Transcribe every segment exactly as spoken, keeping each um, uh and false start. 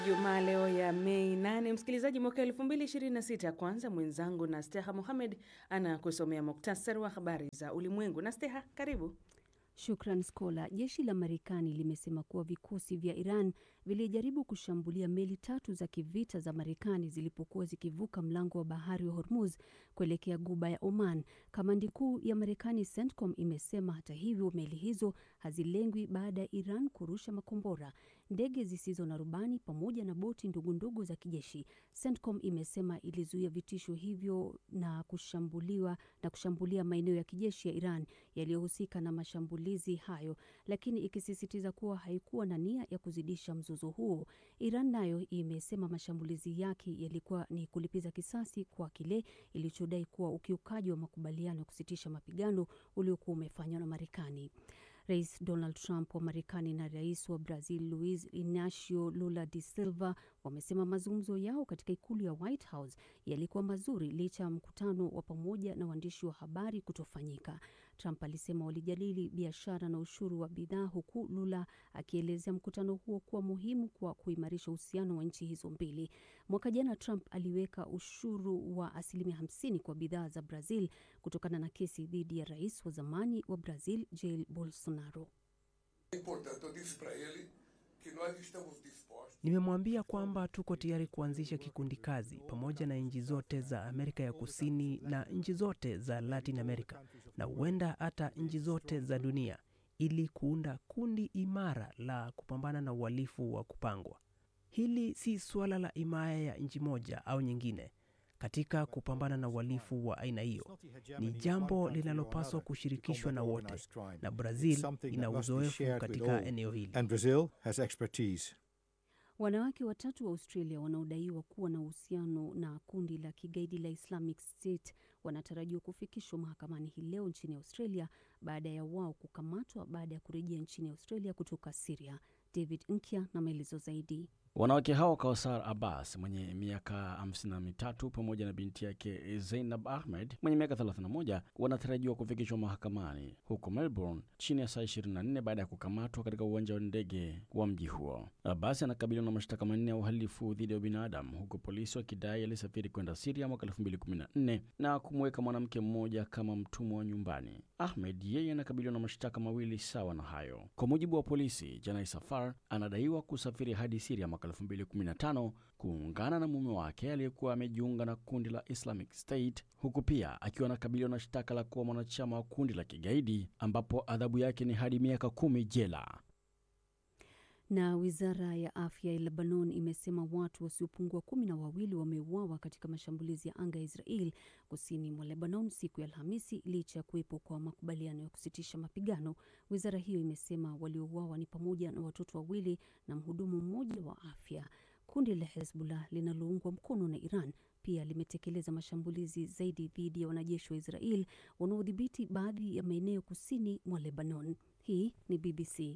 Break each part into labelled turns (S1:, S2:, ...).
S1: Jumaa leo ya Mei nane, msikilizaji, mwaka elfu mbili ishirini na sita. Kwanza mwenzangu Nasteha Mohamed anakusomea muktasari wa habari za ulimwengu. Nasteha, karibu.
S2: Shukran Skola. Jeshi la Marekani limesema kuwa vikosi vya Iran vilijaribu kushambulia meli tatu za kivita za Marekani zilipokuwa zikivuka mlango wa bahari wa Hormuz kuelekea Ghuba ya Oman. Kamandi kuu ya Marekani CENTCOM imesema hata hivyo meli hizo hazilengwi baada ya Iran kurusha makombora, ndege zisizo na rubani pamoja na boti ndogo ndogo za kijeshi. CENTCOM imesema ilizuia vitisho hivyo na kushambuliwa na kushambulia maeneo ya kijeshi ya Iran yaliyohusika na mashambulizi hayo, lakini ikisisitiza kuwa haikuwa na nia ya kuzidisha mzozo huo. Iran nayo imesema mashambulizi yake yalikuwa ni kulipiza kisasi kwa kile ilichodai kuwa ukiukaji wa makubaliano ya kusitisha mapigano uliokuwa umefanywa na Marekani. Rais Donald Trump wa Marekani na rais wa Brazil Luiz Inacio Lula da Silva wamesema mazungumzo yao katika ikulu ya White House yalikuwa mazuri licha ya mkutano wa pamoja na waandishi wa habari kutofanyika. Trump alisema walijadili biashara na ushuru wa bidhaa, huku Lula akielezea mkutano huo kuwa muhimu kwa kuimarisha uhusiano wa nchi hizo mbili. Mwaka jana Trump aliweka ushuru wa asilimia hamsini kwa bidhaa za Brazil kutokana na kesi dhidi ya rais wa zamani wa Brazil Jair Bolsonaro.
S3: Nimemwambia kwamba tuko tayari kuanzisha kikundi kazi pamoja na nchi zote za Amerika ya Kusini na nchi zote za Latin America na huenda hata nchi zote za dunia ili kuunda kundi imara la kupambana na uhalifu wa kupangwa. Hili si suala la himaya ya nchi moja au nyingine. Katika kupambana na uhalifu wa aina hiyo, ni jambo linalopaswa kushirikishwa na wote, na Brazil ina uzoefu katika eneo hili.
S2: Wanawake watatu wa Australia wanaodaiwa kuwa na uhusiano na kundi la kigaidi la Islamic State wanatarajiwa kufikishwa mahakamani hii leo nchini Australia baada ya wao kukamatwa baada ya kurejea nchini Australia kutoka Syria. David Nkya na maelezo zaidi.
S4: Wanawake hao Kausar Abbas mwenye miaka hamsini na mitatu pamoja na binti yake Zainab Ahmed mwenye miaka thelathini na moja wanatarajiwa kufikishwa mahakamani huko Melbourne chini ya saa ishirini na nne baada ya kukamatwa katika uwanja wa ndege wa mji huo. Abbas anakabiliwa na mashtaka manne ya uhalifu dhidi ya binadamu, huko polisi wakidai alisafiri kwenda Syria mwaka elfu mbili kumi na nne na kumweka mwanamke mmoja kama mtumwa wa nyumbani. Ahmed yeye anakabiliwa na mashtaka mawili sawa na hayo. Kwa mujibu wa polisi, Janai Safar anadaiwa kusafiri hadi Syria mwaka elfu mbili kumi na tano kuungana na mume wake aliyekuwa amejiunga na kundi la Islamic State, huku pia akiwa anakabiliwa na shtaka la kuwa mwanachama wa kundi la kigaidi ambapo adhabu yake ni hadi miaka kumi jela.
S2: Na wizara ya afya ya Lebanon imesema watu wasiopungua kumi na wawili wameuawa katika mashambulizi ya anga ya Israel kusini mwa Lebanon siku ya Alhamisi licha ya kuwepo kwa makubaliano ya kusitisha mapigano. Wizara hiyo imesema waliouawa ni pamoja na watoto wawili na mhudumu mmoja wa afya. Kundi la Hezbollah linaloungwa mkono na Iran pia limetekeleza mashambulizi zaidi dhidi ya wanajeshi wa Israel wanaodhibiti baadhi ya maeneo kusini mwa Lebanon. Hii ni B B C.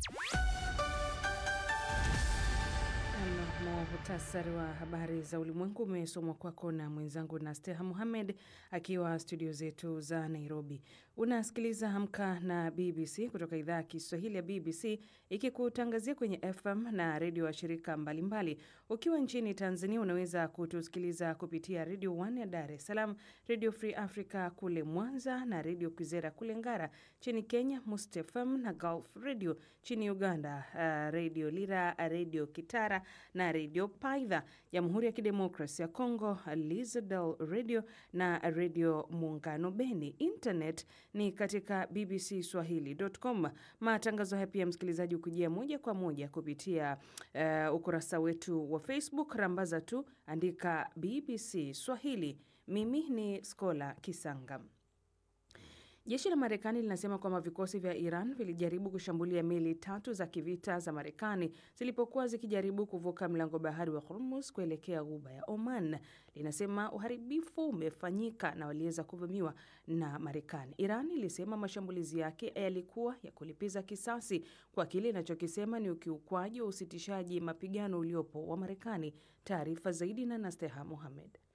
S1: Muhtasari wa habari za ulimwengu umesomwa kwako na mwenzangu Nasteha Mohamed akiwa studio zetu za Nairobi. Unasikiliza Amka na B B C kutoka idhaa ya Kiswahili ya B B C ikikutangazia kwenye F M na redio wa shirika mbalimbali. Ukiwa nchini Tanzania unaweza kutusikiliza kupitia Radio One ya Dar es Salaam, Radio Free Africa kule Mwanza na Radio Kwizera kule Ngara. Nchini Kenya Must F M na Gulf Radio. Nchini Uganda uh, Radio Lira, Radio Kitara na Radio Paidha. Jamhuri ya Kidemokrasia ya Kongo Lizadel Radio na Radio Muungano Beni. Internet ni katika b b c swahili dot com. Matangazo haya pia msikilizaji ukujia moja kwa moja kupitia uh, ukurasa wetu wa Facebook. Rambaza tu andika B B C Swahili. Mimi ni Skola Kisanga. Jeshi la Marekani linasema kwamba vikosi vya Iran vilijaribu kushambulia meli tatu za kivita za Marekani zilipokuwa zikijaribu kuvuka mlango bahari wa Hormuz kuelekea Ghuba ya Oman. Linasema uharibifu umefanyika na waliweza kuvamiwa na Marekani. Iran ilisema mashambulizi yake yalikuwa ya kulipiza kisasi kwa kile inachokisema ni ukiukwaji wa usitishaji mapigano uliopo wa Marekani. Taarifa zaidi na Nasteha Mohamed.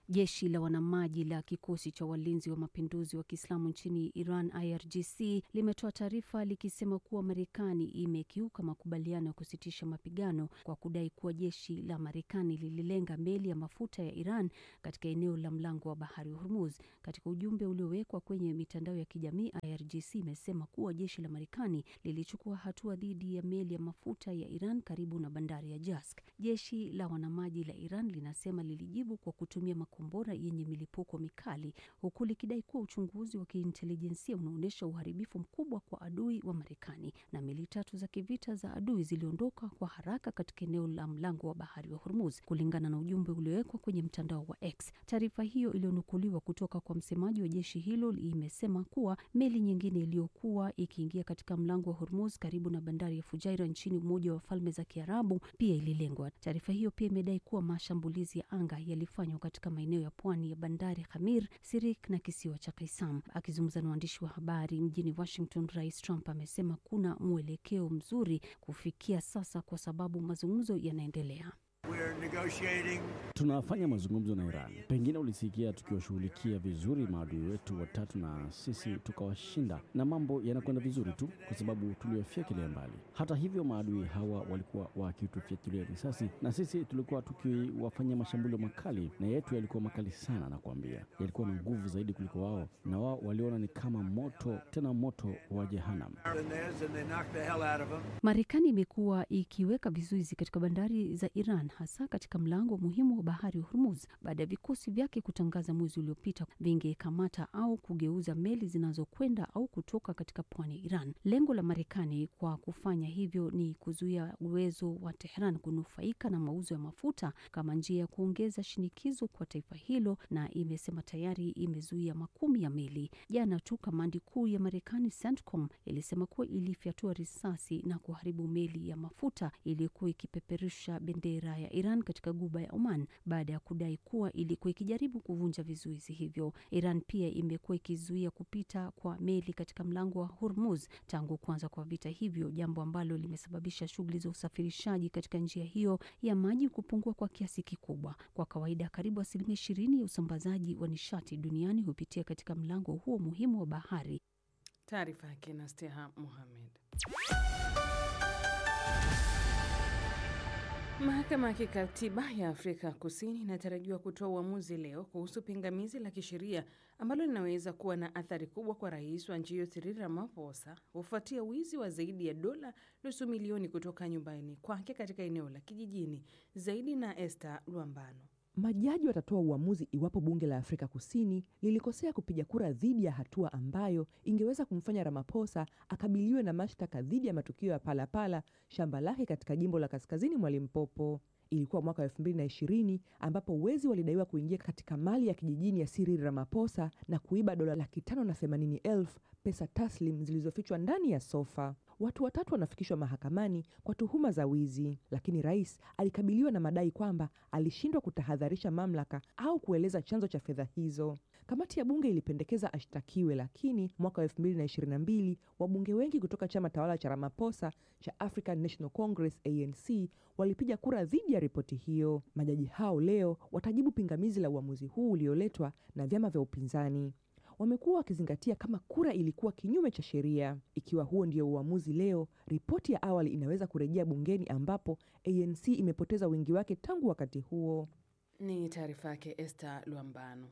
S2: Jeshi la wanamaji la kikosi cha walinzi wa mapinduzi wa Kiislamu nchini Iran I R G C limetoa taarifa likisema kuwa Marekani imekiuka makubaliano ya kusitisha mapigano kwa kudai kuwa jeshi la Marekani lililenga meli ya mafuta ya Iran katika eneo la mlango wa bahari Hormuz. Katika ujumbe uliowekwa kwenye mitandao ya kijamii, I R G C imesema kuwa jeshi la Marekani lilichukua hatua dhidi ya meli ya mafuta ya Iran karibu na bandari ya Jask. Jeshi la wanamaji la Iran linasema lilijibu kwa kutumia makombora yenye milipuko mikali, huku likidai kuwa uchunguzi wa kiintelijensia unaonyesha uharibifu mkubwa kwa adui wa Marekani, na meli tatu za kivita za adui ziliondoka kwa haraka katika eneo la mlango wa bahari wa Hormuz, kulingana na ujumbe uliowekwa kwenye mtandao wa X. Taarifa hiyo iliyonukuliwa kutoka kwa msemaji wa jeshi hilo imesema kuwa meli nyingine iliyokuwa ikiingia katika mlango wa Hormuz karibu na bandari ya Fujairah nchini Umoja wa Falme za Kiarabu pia ililengwa. Taarifa hiyo pia imedai kuwa mashambulizi ya anga yalifanywa katika maeneo ya pwani ya bandari Khamir, Sirik na kisiwa cha Qaisam. Akizungumza na waandishi wa habari mjini Washington, Rais Trump amesema kuna mwelekeo mzuri kufikia sasa kwa sababu mazungumzo yanaendelea.
S4: Tunafanya mazungumzo na Iran. Pengine ulisikia tukiwashughulikia vizuri maadui wetu watatu na sisi tukawashinda, na mambo yanakwenda vizuri tu kwa sababu tuliwafyatulia mbali. Hata hivyo, maadui hawa walikuwa wakitufyatulia risasi na sisi tulikuwa tukiwafanyia mashambulio makali, na yetu yalikuwa makali sana, na kuambia yalikuwa na nguvu zaidi kuliko wao, na wao waliona ni kama moto, tena moto wa Jehannam.
S2: Marekani imekuwa ikiweka vizuizi katika bandari za Iran, hasa katika mlango muhimu wa bahari wa Hormuz, baada ya vikosi vyake kutangaza mwezi uliopita vingekamata au kugeuza meli zinazokwenda au kutoka katika pwani ya Iran. Lengo la Marekani kwa kufanya hivyo ni kuzuia uwezo wa Tehran kunufaika na mauzo ya mafuta kama njia ya kuongeza shinikizo kwa taifa hilo, na imesema tayari imezuia makumi ya meli. Jana tu kamandi kuu ya Marekani CENTCOM ilisema kuwa ilifyatua risasi na kuharibu meli ya mafuta iliyokuwa ikipeperusha bendera ya Iran katika Ghuba ya Oman baada ya kudai kuwa ilikuwa ikijaribu kuvunja vizuizi hivyo. Iran pia imekuwa ikizuia kupita kwa meli katika mlango wa Hormuz tangu kuanza kwa vita hivyo, jambo ambalo limesababisha shughuli za usafirishaji katika njia hiyo ya maji kupungua kwa kiasi kikubwa. Kwa kawaida, karibu asilimia ishirini ya usambazaji wa nishati duniani hupitia katika mlango huo muhimu wa bahari.
S1: Taarifa yake na Steha Mohamed. Mahakama ya Kikatiba ya Afrika Kusini inatarajiwa kutoa uamuzi leo kuhusu pingamizi la kisheria ambalo linaweza kuwa na athari kubwa kwa rais wa nchi hiyo Cyril Ramaphosa kufuatia wizi wa zaidi ya dola nusu milioni kutoka nyumbani kwake katika eneo la kijijini. Zaidi na Esther Luambano.
S5: Majaji watatoa uamuzi iwapo bunge la Afrika Kusini lilikosea kupiga kura dhidi ya hatua ambayo ingeweza kumfanya Ramaphosa akabiliwe na mashtaka dhidi ya matukio ya Palapala, shamba lake katika jimbo la kaskazini mwa Limpopo. Ilikuwa mwaka elfu mbili na ishirini ambapo wezi walidaiwa kuingia katika mali ya kijijini ya Cyril Ramaphosa na kuiba dola laki tano na themanini elfu pesa taslim zilizofichwa ndani ya sofa. Watu watatu wanafikishwa mahakamani kwa tuhuma za wizi, lakini rais alikabiliwa na madai kwamba alishindwa kutahadharisha mamlaka au kueleza chanzo cha fedha hizo. Kamati ya bunge ilipendekeza ashtakiwe, lakini mwaka elfu mbili na ishirini na mbili wabunge wengi kutoka chama tawala cha Ramaphosa cha African National Congress A N C walipiga kura dhidi ya ripoti hiyo. Majaji hao leo watajibu pingamizi la uamuzi huu ulioletwa na vyama vya upinzani. Wamekuwa wakizingatia kama kura ilikuwa kinyume cha sheria. Ikiwa huo ndio uamuzi leo, ripoti ya awali inaweza kurejea bungeni ambapo A N C imepoteza wingi wake tangu wakati huo.
S1: Ni taarifa yake Esther Luambano.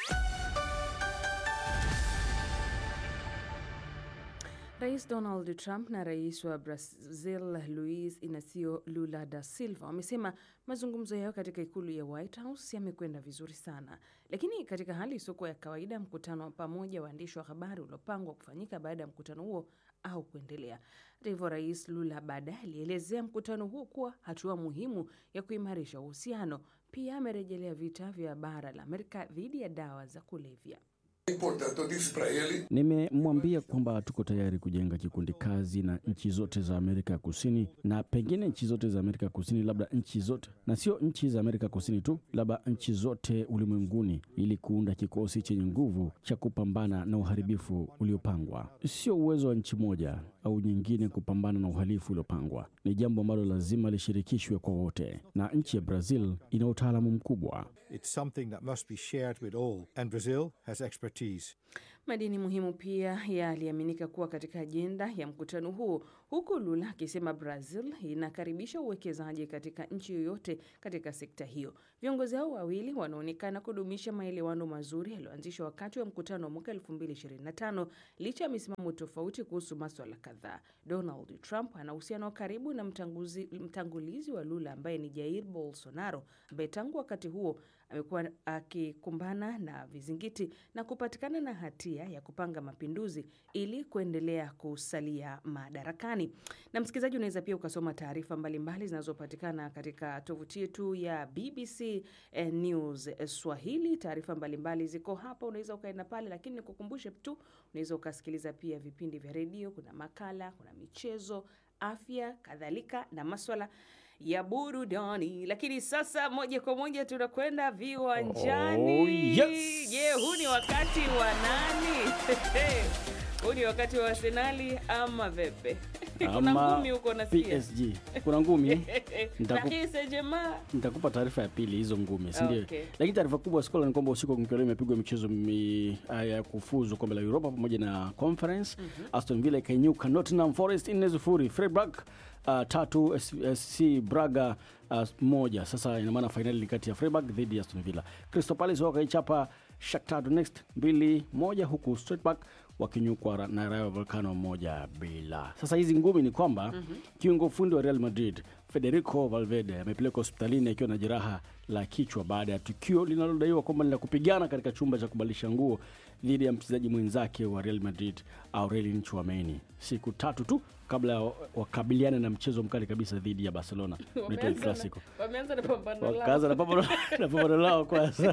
S1: Rais Donald Trump na rais wa Brazil Luiz Inacio Lula da Silva wamesema mazungumzo yao katika ikulu ya White House yamekwenda vizuri sana. Lakini katika hali isiyokuwa ya kawaida, mkutano wa pamoja waandishi wa habari uliopangwa kufanyika baada ya mkutano huo au kuendelea. Hata hivyo, Rais Lula baadaye alielezea mkutano huo kuwa hatua muhimu ya kuimarisha uhusiano. Pia amerejelea vita vya bara la Amerika dhidi ya dawa za kulevya.
S4: Nimemwambia kwamba tuko tayari kujenga kikundi kazi na nchi zote za Amerika ya Kusini, na pengine nchi zote za Amerika ya Kusini, labda nchi zote, na sio nchi za Amerika Kusini tu, labda nchi zote ulimwenguni, ili kuunda kikosi chenye nguvu cha kupambana na uharibifu uliopangwa. Sio uwezo wa nchi moja au nyingine kupambana na uhalifu uliopangwa. Ni jambo ambalo lazima lishirikishwe kwa wote, na nchi ya Brazil ina utaalamu mkubwa.
S6: It's something that must be shared with all, and Brazil has expertise.
S1: Madini muhimu pia yaliaminika kuwa katika ajenda ya mkutano huo, huku Lula akisema Brazil inakaribisha uwekezaji katika nchi yoyote katika sekta hiyo. Viongozi hao wawili wanaonekana kudumisha maelewano mazuri yaliyoanzishwa wakati wa mkutano wa mwaka elfu mbili ishirini na tano licha ya misimamo tofauti kuhusu masuala kadhaa. Donald Trump ana uhusiano wa karibu na mtanguzi, mtangulizi wa Lula ambaye ni Jair Bolsonaro, ambaye tangu wakati huo amekuwa akikumbana na vizingiti na kupatikana na hatia ya kupanga mapinduzi ili kuendelea kusalia madarakani. Na msikilizaji, unaweza pia ukasoma taarifa mbalimbali zinazopatikana katika tovuti yetu ya B B C News Swahili. Taarifa mbalimbali ziko hapa, unaweza ukaenda pale, lakini nikukumbushe tu unaweza ukasikiliza pia vipindi vya redio, kuna makala, kuna michezo, afya, kadhalika na masuala ya burudani. Lakini sasa moja kwa moja tunakwenda viwanjani.
S4: Oh, yes.
S1: Je, huu ni wakati wa nani? Huu ni wakati wa Arsenali ama Vepe? Kuna ngumi huko nasikia.
S4: P S G. Kuna ngumi.
S1: Nitakupa
S4: Nitakupa taarifa ya pili hizo ngumi, si ndio?
S1: Okay.
S4: Lakini taarifa kubwa Skola ni kwamba usiku wa leo imepigwa michezo mi, ya kufuzu kombe la Europa pamoja na Conference. Mm-hmm. Aston Villa ikainyuka Nottingham Forest nne sifuri. Freiburg Uh, tatu, S C Braga uh, moja. Sasa ina maana finali ni kati ya Freiburg dhidi ya Aston Villa. Crystal Palace wakaichapa Shakhtar Donetsk mbili moja, huku Stuttgart wakinyukwa na Rayo Vallecano moja bila. Sasa hizi ngumi ni kwamba mm-hmm. kiungo fundi wa Real Madrid Federico Valverde amepelekwa hospitalini akiwa na jeraha la kichwa baada ya tukio linalodaiwa kwamba ni la kupigana katika chumba cha kubadilisha nguo dhidi ya mchezaji mwenzake wa Real Madrid Aurelien Tchouameni, siku tatu tu kabla ya wakabiliana na mchezo mkali kabisa dhidi ya Barcelona.
S1: Ndio Clasico. Wameanza na pambano lao.
S4: Wakaanza na pambano na pambano lao kwanza.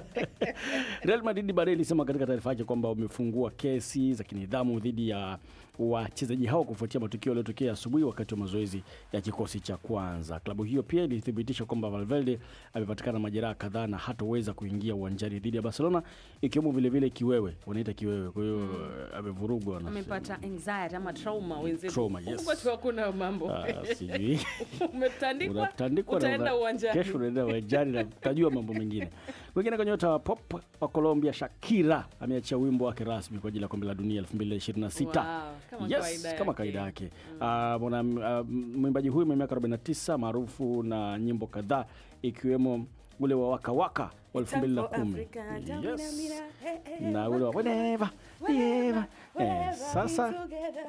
S4: Real Madrid baadaye ilisema katika taarifa yake kwamba wamefungua kesi za kinidhamu dhidi ya wachezaji hao kufuatia matukio yaliyotokea asubuhi wakati wa mazoezi ya kikosi cha kwanza. Klabu hiyo pia ilithibitisha kwamba Valverde amepatikana majeraha kadhaa na hataweza kuingia uwanjani dhidi ya Barcelona, ikiwemo vile vile kiwewe, wanaita kiwewe. Kwa hiyo mm. amevurugwa na
S1: amepata anxiety ama trauma wenzetu.
S4: Trauma, yes.
S1: Kwa sababu kuna mambo.
S4: Ah, sijui.
S1: Umetandikwa.
S4: Unatandikwa
S1: utaenda uwanjani.
S4: Kesho unaenda uwanjani na utajua mambo mengine. Wengine kwa nyota wa pop wa Colombia Shakira ameachia wimbo wake rasmi kwa ajili ya kombe la dunia elfu mbili ishirini na sita.
S1: Wow, kama
S4: yes,
S1: kawaida
S4: kama kawaida yake. Ah, mm. uh, mwimbaji huyu mwenye miaka arobaini na tisa maarufu na nyimbo kadhaa ikiwemo ule wa Waka Waka wa elfu mbili na kumi. Yes. Na ule wa Whenever, Whenever. Eh, sasa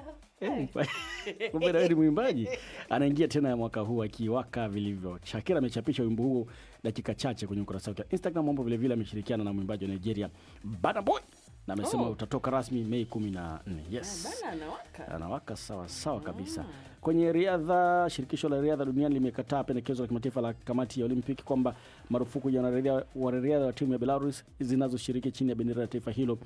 S4: eh, kumbe na wewe mwimbaji anaingia tena ya mwaka huu akiwaka vilivyo. Shakira amechapisha wimbo huo dakika chache kwenye ukurasa wake wa Instagram, ambapo vile vile ameshirikiana na mwimbaji wa Nigeria Burna Boy na amesema oh. utatoka rasmi Mei kumi na nne. Yes.
S1: Bana anawaka.
S4: Anawaka sawa sawa kabisa. Oh. Kwenye riadha, shirikisho la riadha duniani limekataa pendekezo la kimataifa la kamati ya Olimpiki kwamba marufuku ya wanariadha wa timu ya Belarus zinazoshiriki chini ya bendera ya taifa hilo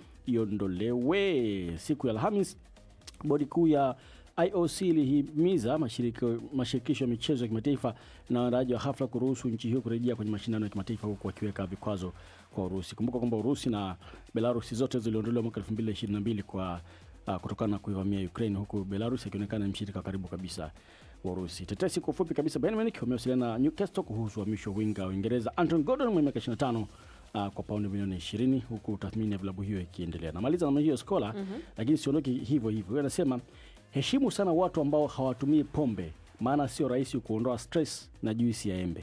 S4: iondolewe. Siku ya Alhamisi, bodi kuu ya I O C ilihimiza mashirikisho ya michezo ya kimataifa na waandaaji wa hafla kuruhusu nchi hiyo kurejea kwenye mashindano ya kimataifa, huku wakiweka vikwazo kwa Urusi. Kumbuka kwamba Urusi na Belarus zote ziliondolewa mwaka elfu mbili ishirini na mbili kwa uh, kutokana na kuivamia Ukraine, huku Belarus ikionekana ni mshirika karibu kabisa wa Urusi. Tetesi kwa ufupi kabisa, Bayern Munich wamewasiliana na Newcastle kuhusu uhamisho winga wa Uingereza Anton Gordon mwenye miaka ishirini na tano uh, kwa paundi milioni ishirini, huku tathmini ya vilabu hiyo ikiendelea. Namaliza na hiyo Skola, mm-hmm. lakini siondoki hivyo hivyo. Yeye anasema heshimu sana watu ambao hawatumii pombe, maana sio rahisi kuondoa stress na juisi ya embe.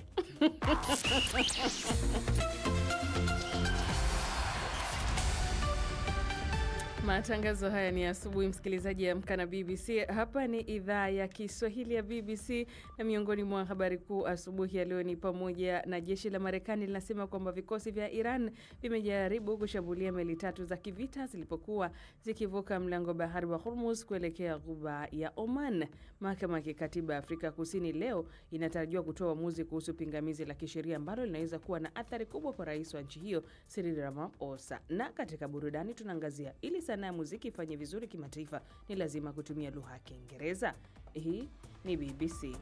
S1: Matangazo haya ni asubuhi, msikilizaji ya Amka na B B C. Hapa ni idhaa ya Kiswahili ya B B C, na miongoni mwa habari kuu asubuhi ya leo ni pamoja na jeshi la Marekani linasema kwamba vikosi vya Iran vimejaribu kushambulia meli tatu za kivita zilipokuwa zikivuka mlango bahari wa Hormuz kuelekea ghuba ya Oman. Mahakama ya Kikatiba ya Afrika Kusini leo inatarajiwa kutoa uamuzi kuhusu pingamizi la kisheria ambalo linaweza kuwa na athari kubwa kwa rais wa nchi hiyo Cyril Ramaphosa. Na katika burudani tunaangazia ili sanaa ya muziki ifanye vizuri kimataifa ni lazima kutumia lugha ya Kiingereza. Hii ni B B C.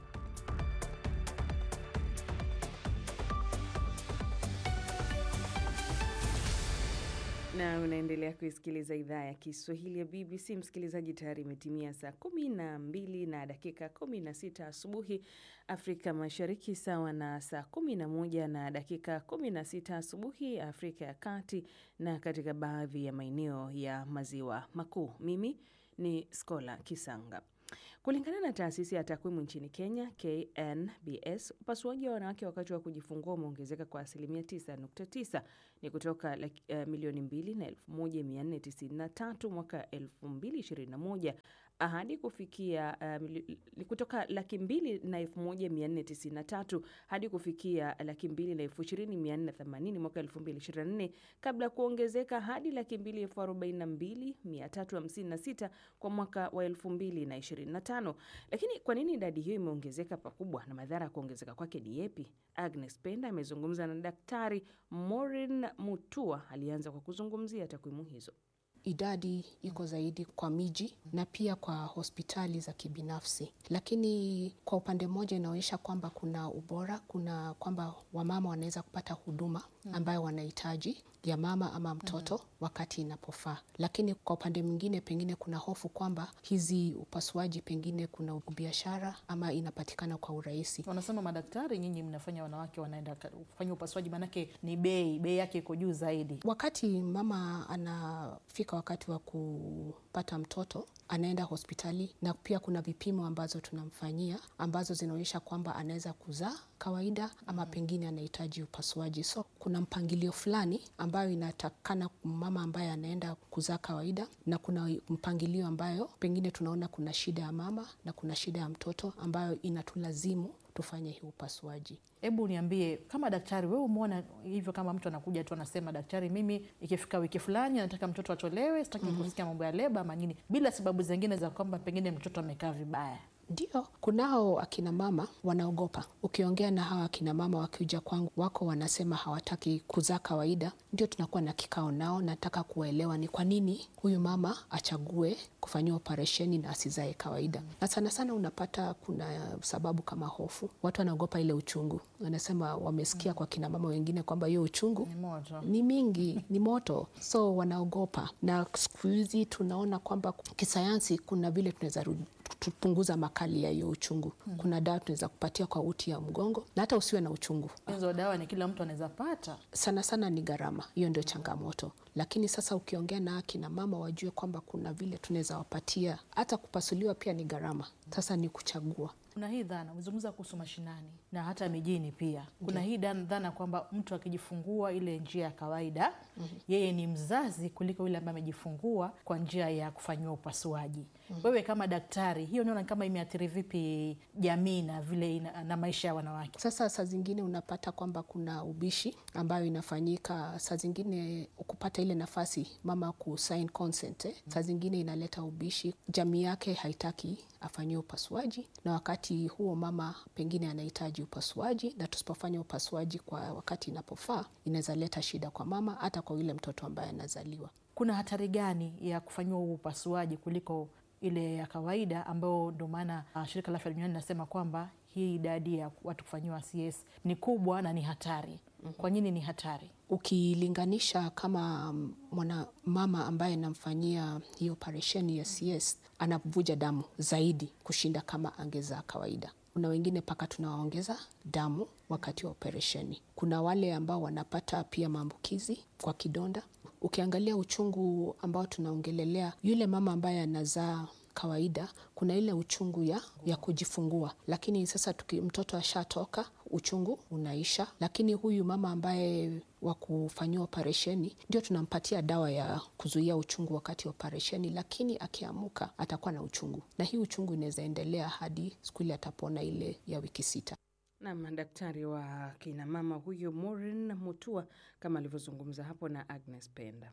S1: Na unaendelea kuisikiliza idhaa ya Kiswahili ya B B C. Msikilizaji, tayari imetimia saa kumi na mbili na dakika kumi na sita asubuhi Afrika Mashariki, sawa na saa kumi na moja na dakika kumi na sita asubuhi Afrika ya Kati na katika baadhi ya maeneo ya Maziwa Makuu. Mimi ni Skola Kisanga. Kulingana na taasisi ya takwimu nchini Kenya, K N B S, upasuaji wa wanawake wakati wa kujifungua umeongezeka kwa asilimia tisa nukta tisa, ni kutoka laki, uh, milioni mbili na elfu moja mia nne tisini na tatu mwaka elfu mbili ishirini na moja hadi kufikia uh, ni kutoka laki mbili na elfu moja mia nne tisini na tatu hadi kufikia laki mbili na elfu ishirini mia nne themanini mwaka elfu mbili ishirini na nne, kabla kuongezeka hadi laki mbili elfu arobaini na mbili mia tatu hamsini na sita kwa mwaka wa elfu mbili na ishirini na tano. Lakini kwa nini idadi hiyo imeongezeka pakubwa na madhara ya kuongezeka kwake ni yepi? Agnes Penda amezungumza na Daktari Maureen Mutua. Alianza kwa kuzungumzia takwimu hizo.
S7: Idadi iko zaidi kwa miji na pia kwa hospitali za kibinafsi, lakini kwa upande mmoja inaonyesha kwamba kuna ubora, kuna kwamba wamama wanaweza kupata huduma ambayo wanahitaji ya mama ama mtoto wakati inapofaa. Lakini kwa upande mwingine pengine kuna hofu kwamba hizi upasuaji pengine kuna biashara ama inapatikana kwa urahisi.
S8: Wanasema madaktari, nyinyi mnafanya wanawake wanaenda kufanya upasuaji manake ni bei, bei yake iko juu zaidi.
S7: Wakati mama anafika wakati wa kupata mtoto, anaenda hospitali na pia kuna vipimo ambazo tunamfanyia ambazo zinaonyesha kwamba anaweza kuzaa kawaida ama pengine anahitaji upasuaji. So kuna mpangilio fulani ambayo inatakana mama ambaye anaenda kuzaa kawaida, na kuna mpangilio ambayo pengine tunaona kuna shida ya mama na kuna shida ya mtoto ambayo inatulazimu tufanye hii upasuaji.
S8: Hebu niambie kama daktari, wewe umeona hivyo kama mtu anakuja tu anasema daktari, mimi ikifika wiki fulani nataka mtoto atolewe, sitaki mm-hmm. kusikia mambo ya leba ama nini, bila sababu zingine za kwamba pengine mtoto amekaa vibaya?
S7: Ndio, kunao akina mama wanaogopa. Ukiongea na hawa akina mama wakija kwangu, wako wanasema hawataki kuzaa kawaida. Ndio tunakuwa na kikao nao, nataka kuwaelewa ni kwa nini huyu mama achague kufanyia operesheni na asizae kawaida. Mm. Na sana sana unapata kuna sababu kama hofu. Watu wanaogopa ile uchungu. Wanasema wamesikia mm. kwa kina mama wengine kwamba hiyo uchungu
S8: ni moto, ni
S7: mingi, ni moto. So wanaogopa. Na siku hizi tunaona kwamba kisayansi kuna vile tunaweza tupunguza makali ya hiyo uchungu. Hmm. Kuna dawa tunaweza kupatia kwa uti ya mgongo na hata usiwe na uchungu.
S8: Hizo dawa ni kila mtu anaweza pata.
S7: Sana sana ni gharama. Hiyo ndio changamoto. Lakini sasa ukiongea na akina mama wajue kwamba kuna vile tunaweza wapatia. Hata kupasuliwa pia ni gharama. Sasa ni kuchagua.
S8: Kuna hii dhana, umezungumza kuhusu mashinani na hata mijini pia. Kuna hii dhana kwamba mtu akijifungua ile njia ya kawaida, mm-hmm. yeye ni mzazi kuliko yule ambaye amejifungua kwa njia ya kufanywa upasuaji. Mm-hmm. Wewe kama daktari, hiyo unaona kama imeathiri vipi jamii na vile ina, na maisha ya wanawake?
S7: Sasa saa zingine unapata kwamba kuna ubishi ambayo inafanyika, saa zingine kupata ile nafasi mama ku sign consent, eh? Saa zingine inaleta ubishi, jamii yake haitaki afanywe upasuaji, na wakati huo mama pengine anahitaji upasuaji, na tusipofanya upasuaji kwa wakati inapofaa inaweza leta shida kwa mama hata kwa yule mtoto ambaye anazaliwa.
S8: Kuna hatari gani ya kufanywa upasuaji kuliko ile ya kawaida, ambao ndio maana uh, shirika la afya duniani linasema kwamba hii idadi ya watu kufanyiwa C S ni kubwa na ni hatari? Mm-hmm. Kwa nini ni hatari? Ukilinganisha
S7: kama mwana mama ambaye anamfanyia hii operation ya C S anavuja damu zaidi kushinda kama angezaa kawaida. Kuna wengine paka tunawaongeza damu wakati wa operesheni. Kuna wale ambao wanapata pia maambukizi kwa kidonda. Ukiangalia uchungu ambao tunaongelelea, yule mama ambaye anazaa kawaida, kuna ile uchungu ya, ya kujifungua. Lakini sasa tuki, mtoto ashatoka, uchungu unaisha. Lakini huyu mama ambaye wa kufanyiwa operesheni, ndio tunampatia dawa ya kuzuia uchungu wakati wa operesheni, lakini akiamuka atakuwa na uchungu. Na hii uchungu inaweza endelea hadi siku ile atapona, ile ya wiki sita.
S1: Na madaktari wa kina mama huyo Maureen Mutua kama alivyozungumza hapo na Agnes Penda.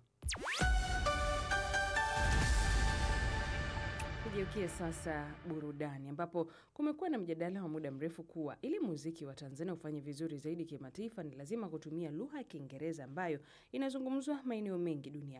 S1: Tugeukie sasa burudani, ambapo kumekuwa na mjadala wa muda mrefu kuwa ili muziki wa Tanzania ufanye vizuri zaidi kimataifa ni lazima kutumia lugha ya Kiingereza ambayo inazungumzwa maeneo mengi duniani.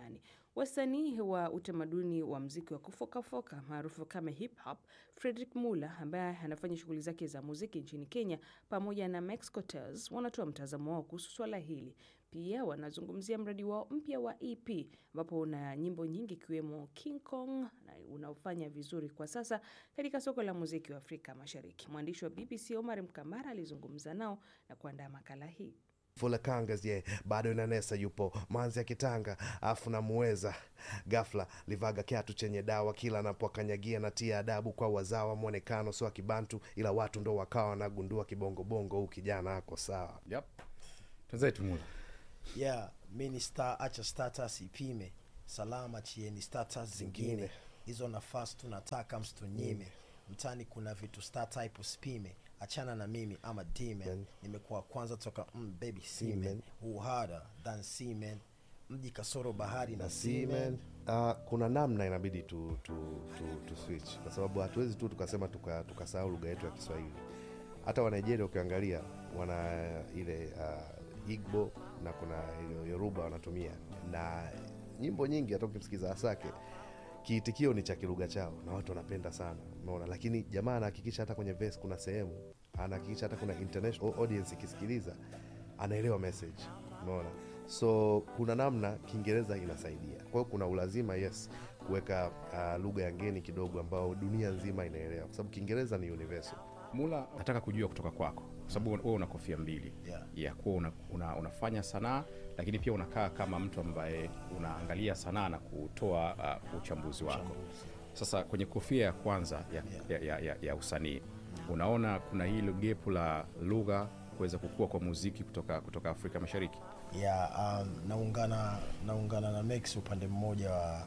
S1: Wasanii wa utamaduni wa mziki wa kufokafoka maarufu kama hip hop, Frederick Muller ambaye anafanya shughuli zake za muziki nchini Kenya pamoja na Max Cortez wanatoa mtazamo wao kuhusu swala hili. Pia wanazungumzia mradi wao mpya wa E P ambapo una nyimbo nyingi ikiwemo King Kong na unaofanya vizuri kwa sasa katika soko la muziki wa Afrika Mashariki. Mwandishi wa B B C Omar Mkamara alizungumza nao na kuandaa makala hii.
S9: Fula Kangas ye bado inanesa yupo manzi ya kitanga afu na muweza ghafla livaga kiatu chenye dawa kila anapokanyagia na tia adabu kwa wazawa muonekano sio kibantu ila watu ndo wakawa nagundua kibongo bongo huyu kijana ako sawa.
S10: Yep. Tuzetu Muller.
S11: Yeah, mini star acha status ipime salama chieni status zingine hizo nafasi tunataka mstunyime mtani kuna vitu star type usipime achana na mimi ama demon nimekuwa kwanza toka mm, baby semen who harder than semen mji kasoro bahari na semen.
S9: Uh, kuna namna inabidi tu tu tu, tu switch kwa sababu hatuwezi tu tukasema tukasahau tuka lugha yetu ya Kiswahili. Hata wa Nigeria ukiangalia wana ile uh, Igbo na kuna ile Yoruba wanatumia na nyimbo nyingi hata ukimsikiza Asake kiitikio ni cha kilugha chao na watu wanapenda sana, unaona. Lakini jamaa anahakikisha hata kwenye verse kuna sehemu anahakikisha hata kuna international audience ikisikiliza anaelewa message, unaona. So kuna namna Kiingereza inasaidia. Kwa hiyo kuna ulazima yes kuweka uh, lugha ya ngeni kidogo ambao dunia nzima inaelewa kwa sababu Kiingereza ni universal.
S10: Muller, nataka kujua kutoka kwako kwa sababu wewe una kofia mbili
S11: yeah.
S10: ya kuwa una, una, unafanya sanaa lakini pia unakaa kama mtu ambaye unaangalia sanaa na kutoa uh, uchambuzi wako. Uchambuzi. Sasa kwenye kofia ya kwanza ya, yeah. ya, ya, ya, ya usanii unaona kuna hilo gap la lugha kuweza kukua kwa muziki kutoka kutoka Afrika Mashariki?
S11: Yeah, um, naungana naungana na Max upande mmoja wa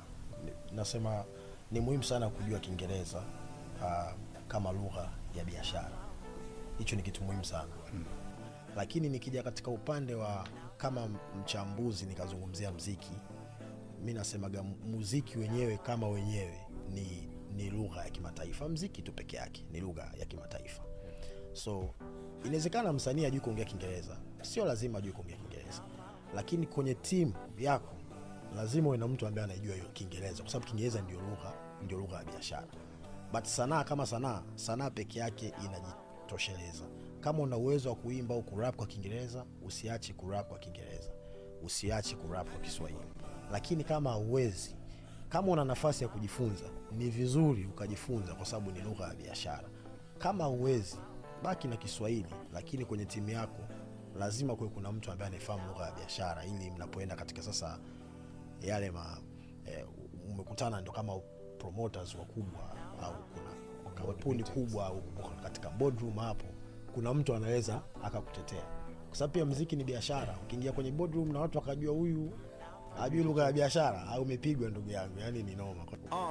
S11: nasema ni muhimu sana kujua Kiingereza uh, kama lugha ya biashara. Hicho ni kitu muhimu sana. Hmm. Lakini nikija katika upande wa kama mchambuzi nikazungumzia muziki, mimi nasemaga muziki wenyewe kama wenyewe ni ni lugha ya kimataifa. Muziki tu peke yake ni lugha ya kimataifa. So inawezekana msanii ajue kuongea Kiingereza, sio lazima ajue kuongea Kiingereza. Lakini kwenye timu yako lazima uwe na mtu ambaye anajua hiyo Kiingereza kwa sababu Kiingereza ndio lugha, ndio lugha ya biashara. But sanaa kama sanaa, sanaa peke yake inajitosheleza. Kama una uwezo wa kuimba au kurap kwa Kiingereza, usiache kurap kwa Kiingereza. Usiache kurap kwa Kiswahili. Lakini kama hauwezi, kama una nafasi ya kujifunza, ni vizuri ukajifunza kwa sababu ni lugha ya biashara. Kama hauwezi, baki na Kiswahili, lakini kwenye timu yako lazima kuwe kuna mtu ambaye anafahamu lugha ya biashara ili mnapoenda katika sasa yale ma eh, umekutana ndio kama promoters wakubwa au kuna kampuni kubwa au katika boardroom hapo kuna mtu anaweza akakutetea. Kwa sababu pia muziki ni biashara. Ukiingia kwenye boardroom na watu wakajua huyu ajui lugha ya biashara au umepigwa ndugu yangu, yani ni noma.